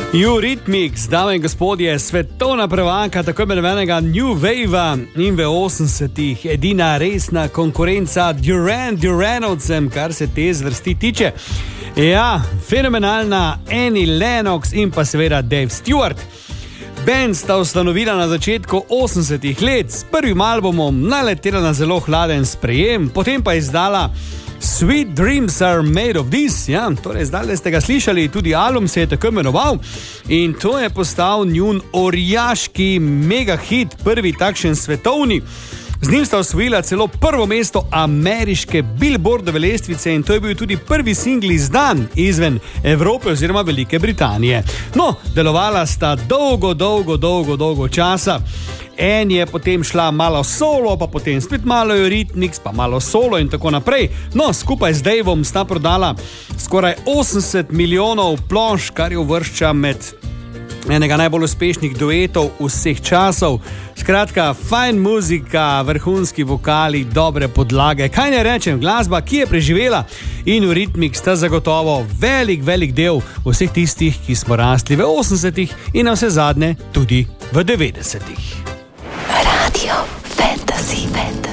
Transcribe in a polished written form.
Eurythmics, dame in gospodje, svetovna prvanka tako imenovanega New Wave in v 80-ih edina resna konkurenca Duranovcem, kar se te zvrsti tiče. Ja, fenomenalna Annie Lennox in pa seveda Dave Stewart. Band sta ustanovila na začetku 80-ih let, s prvim albumom naletela na zelo hladen sprejem, potem pa izdala Sweet Dreams Are Made of This, ja, torej zdaj ste ga slišali, tudi album se je tako imenoval in to je postal njun orjaški mega hit, prvi takšen svetovni. Z njim sta osvojila celo prvo mesto ameriške Billboardove lestvice in to je bil tudi prvi singl izdan izven Evrope oziroma Velike Britanije. No, delovala sta dolgo časa. En je potem šla malo solo, pa potem spet malo Eurythmics, pa malo solo in tako naprej. No, skupaj z Daveom sta prodala skoraj 80 milijonov plošč, kar jo uvršča med enega najbolj uspešnih duetov vseh časov. Skratka, fajn muzika, vrhunski vokali, dobre podlage. Kaj ne rečem, glasba, ki je preživela in Eurythmics sta zagotovo velik del vseh tistih, ki smo rasli v 80-ih in na vse zadnje tudi v 90-ih. Radio Fantasy.